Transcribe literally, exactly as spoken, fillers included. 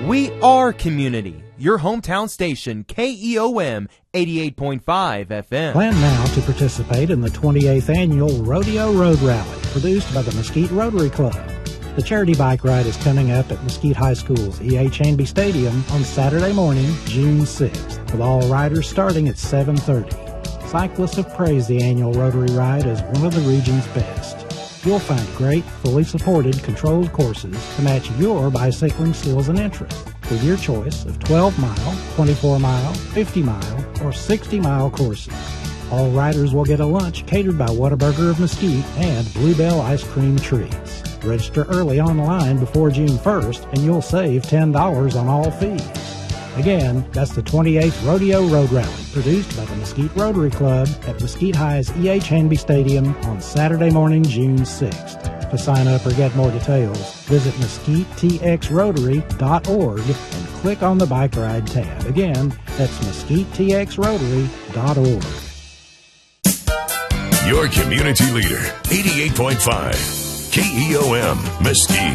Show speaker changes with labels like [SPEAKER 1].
[SPEAKER 1] We are community. Your hometown station, K E O M eighty-eight point five F M.
[SPEAKER 2] Plan now to participate in the twenty-eighth Annual Rodeo Road Rally, produced by the Mesquite Rotary Club. The charity bike ride is coming up at Mesquite High School's E H. Hanby Stadium on Saturday morning, June sixth, with all riders starting at seven thirty. Cyclists have praised the annual Rotary Ride as one of the region's best. You'll find great, fully supported, controlled courses to match your bicycling skills and interests, with your choice of twelve mile, twenty-four mile, fifty mile, or sixty mile courses. All riders will get a lunch catered by Whataburger of Mesquite and Bluebell Ice Cream Treats. Register early online before June first, and you'll save ten dollars on all fees. Again, that's the twenty-eighth Rodeo Road Rally, produced by the Mesquite Rotary Club at Mesquite High's E H. Hanby Stadium on Saturday morning, June sixth. To sign up or get more details, visit mesquite t x rotary dot org and click on the Bike Ride tab. Again, that's mesquite t x rotary dot org.
[SPEAKER 3] Your community leader, eighty-eight point five K E O M Mesquite.